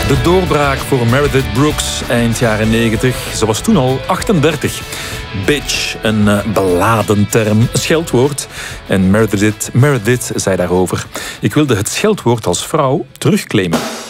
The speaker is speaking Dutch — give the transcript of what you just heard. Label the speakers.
Speaker 1: De doorbraak voor Meredith Brooks eind jaren 90. Ze was toen al 38. Bitch, een beladen term, een scheldwoord. En Meredith zei daarover: ik wilde het scheldwoord als vrouw terugclaimen.